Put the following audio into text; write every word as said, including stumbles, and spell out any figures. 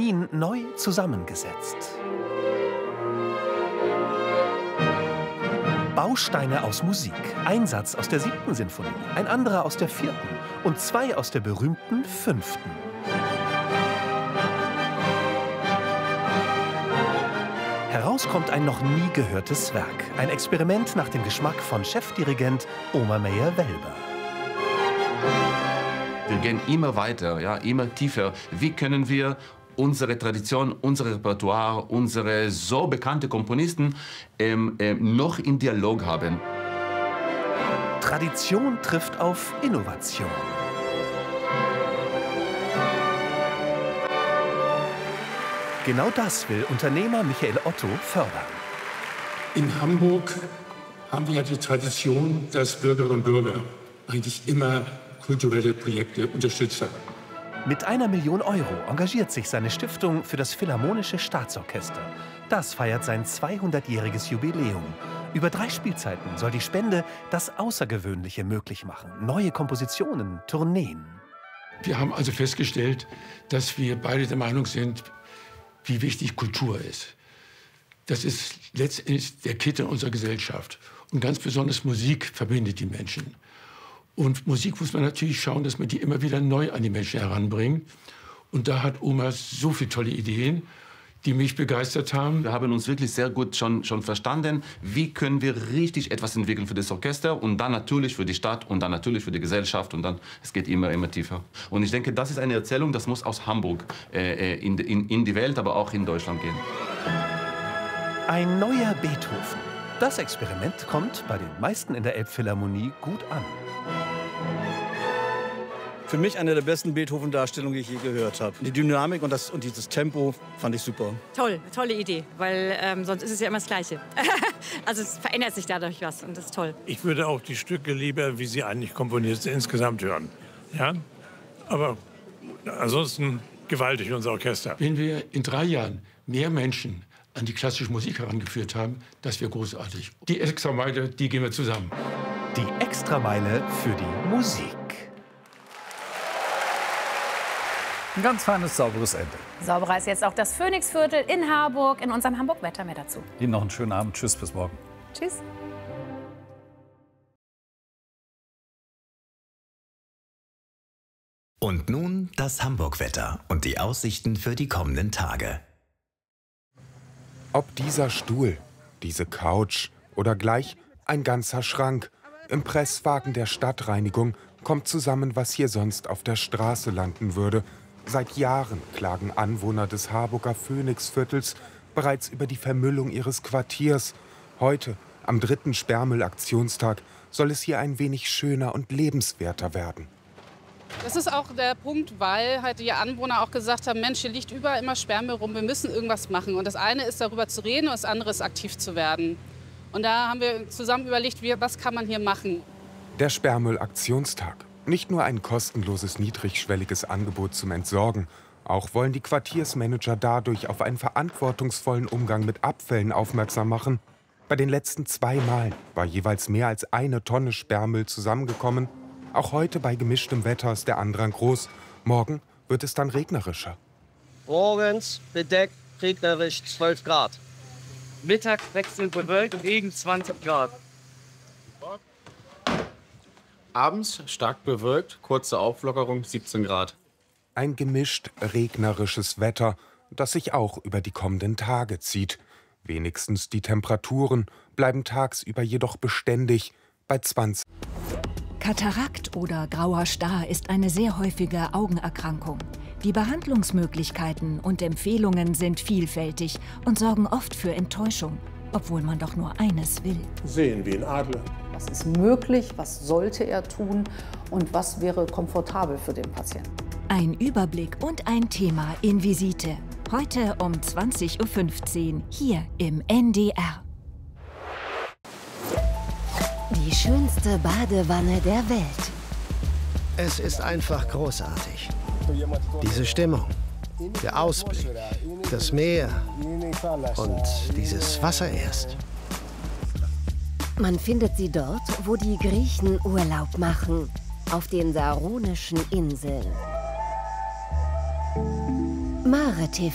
Sinfonien neu zusammengesetzt. Bausteine aus Musik, ein Satz aus der siebten Sinfonie, ein anderer aus der vierten und zwei aus der berühmten fünften. Heraus kommt ein noch nie gehörtes Werk, ein Experiment nach dem Geschmack von Chefdirigent Omer Meyer-Welber. Wir gehen immer weiter, ja, immer tiefer. Wie können wir unsere Tradition, unser Repertoire, unsere so bekannte Komponisten ähm, ähm, noch in Dialog haben? Tradition trifft auf Innovation. Genau das will Unternehmer Michael Otto fördern. In Hamburg haben wir ja die Tradition, dass Bürgerinnen und Bürger eigentlich immer kulturelle Projekte unterstützen. Mit einer Million Euro engagiert sich seine Stiftung für das Philharmonische Staatsorchester. Das feiert sein zweihundertjähriges Jubiläum. Über drei Spielzeiten soll die Spende das Außergewöhnliche möglich machen. Neue Kompositionen, Tourneen. Wir haben also festgestellt, dass wir beide der Meinung sind, wie wichtig Kultur ist. Das ist letztendlich der Kit in unserer Gesellschaft. Und ganz besonders Musik verbindet die Menschen. Und Musik muss man natürlich schauen, dass man die immer wieder neu an die Menschen heranbringt. Und da hat Omer so viele tolle Ideen, die mich begeistert haben. Wir haben uns wirklich sehr gut schon, schon verstanden, wie können wir richtig etwas entwickeln für das Orchester und dann natürlich für die Stadt und dann natürlich für die Gesellschaft und dann, es geht immer, immer tiefer. Und ich denke, das ist eine Erzählung, das muss aus Hamburg äh, in, in, in die Welt, aber auch in Deutschland gehen. Ein neuer Beethoven. Das Experiment kommt bei den meisten in der Elbphilharmonie gut an. Für mich eine der besten Beethoven-Darstellungen, die ich je gehört habe. Die Dynamik und, das, und dieses Tempo fand ich super. Toll, tolle Idee, weil ähm, sonst ist es ja immer das Gleiche. Also es verändert sich dadurch was und das ist toll. Ich würde auch die Stücke lieber, wie sie eigentlich komponiert sind, insgesamt hören. Ja? Aber ansonsten gewaltig, unser Orchester. Wenn wir in drei Jahren mehr Menschen an die klassische Musik herangeführt haben, das wäre großartig. Die Extrameile, die gehen wir zusammen. Die Extrameile für die Musik. Ein ganz feines, sauberes Ende. Sauberer ist jetzt auch das Phoenixviertel in Harburg. In unserem Hamburg-Wetter mehr dazu. Ihnen noch einen schönen Abend. Tschüss, bis morgen. Tschüss. Und nun das Hamburg-Wetter und die Aussichten für die kommenden Tage. Ob dieser Stuhl, diese Couch oder gleich ein ganzer Schrank, im Presswagen der Stadtreinigung kommt zusammen, was hier sonst auf der Straße landen würde. Seit Jahren klagen Anwohner des Harburger Phoenixviertels bereits über die Vermüllung ihres Quartiers. Heute, am dritten Sperrmüll-Aktionstag, soll es hier ein wenig schöner und lebenswerter werden. Das ist auch der Punkt, weil halt die Anwohner auch gesagt haben, Mensch, hier liegt überall immer Sperrmüll rum, wir müssen irgendwas machen. Und das eine ist, darüber zu reden, und das andere ist, aktiv zu werden. Und da haben wir zusammen überlegt, wie, was kann man hier machen. Der Sperrmüll-Aktionstag. Nicht nur ein kostenloses, niedrigschwelliges Angebot zum Entsorgen. Auch wollen die Quartiersmanager dadurch auf einen verantwortungsvollen Umgang mit Abfällen aufmerksam machen. Bei den letzten zwei Malen war jeweils mehr als eine Tonne Sperrmüll zusammengekommen. Auch heute bei gemischtem Wetter ist der Andrang groß. Morgen wird es dann regnerischer. Morgens bedeckt, regnerisch zwölf Grad. Mittag wechselnd bewölkt, Regen zwanzig Grad. Abends stark bewölkt, kurze Auflockerung siebzehn Grad. Ein gemischt regnerisches Wetter, das sich auch über die kommenden Tage zieht. Wenigstens die Temperaturen bleiben tagsüber jedoch beständig bei zwanzig. Katarakt oder grauer Star ist eine sehr häufige Augenerkrankung. Die Behandlungsmöglichkeiten und Empfehlungen sind vielfältig und sorgen oft für Enttäuschung, obwohl man doch nur eines will. Sehen wie ein Adler. Was ist möglich, was sollte er tun und was wäre komfortabel für den Patienten? Ein Überblick und ein Thema in Visite. Heute um zwanzig Uhr fünfzehn hier im N D R. Die schönste Badewanne der Welt. Es ist einfach großartig. Diese Stimmung, der Ausblick, das Meer und dieses Wasser erst. Man findet sie dort, wo die Griechen Urlaub machen, auf den Saronischen Inseln. Mare T